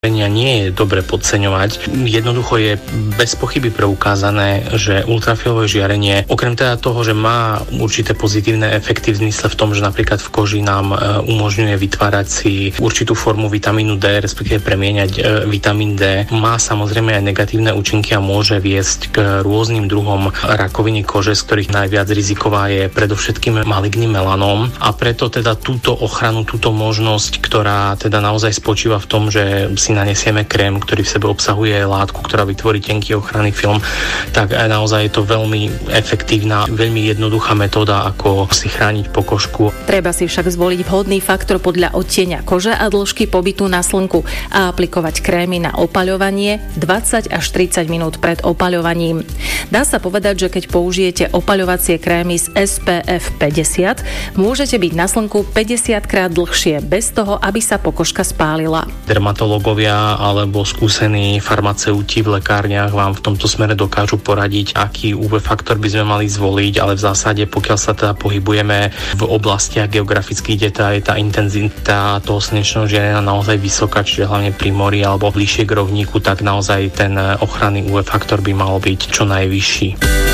nie je dobre podceňovať. Jednoducho je bez pochyby preukázané, že ultrafialové žiarenie, okrem teda toho, že má určité pozitívne efekty v zmysle v tom, že napríklad v koži nám umožňuje vytvárať si určitú formu vitamínu D, respektíve premieňať vitamín D, má samozrejme aj negatívne účinky a môže viesť k rôznym druhom rakoviny kože, z ktorých najviac riziková je predovšetkým maligný melanóm, a preto teda túto ochranu, túto možnosť, ktorá teda naozaj spočíva v tom, že si nanesieme krém, ktorý v sebe obsahuje látku, ktorá vytvorí tenký ochranný film, tak naozaj je to veľmi efektívna, veľmi jednoduchá metóda, ako si chrániť pokožku. Treba si však zvoliť vhodný faktor podľa odtienia kože a dĺžky pobytu na slnku a aplikovať krémy na opaľovanie 20 až 30 minút pred opaľovaním. Dá sa povedať, že keď použijete opaľovacie krémy z SPF 50, môžete byť na slnku 50 krát dlhšie bez toho, aby sa pokožka spálila. Dermatológovia alebo skúsení farmaceuti v lekárniach vám v tomto smere dokážu poradiť, aký UV faktor by sme mali zvoliť, ale v zásade, pokiaľ sa teda pohybujeme v oblastiach geografických, kde je tá intenzita toho slnečného žiarenia naozaj vysoká, čiže hlavne pri mori alebo bližšie k rovníku, tak naozaj ten ochranný UV faktor by mal byť čo najvyšší.